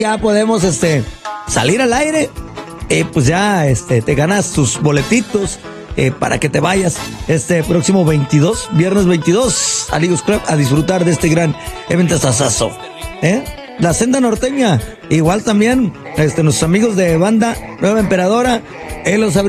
ya podemos salir al aire. Pues ya te ganas tus boletitos para que te vayas este próximo viernes 22 al Eagles Club a disfrutar de este gran evento sasazo. La Senda Norteña, igual también nuestros amigos de banda Nueva Emperadora, los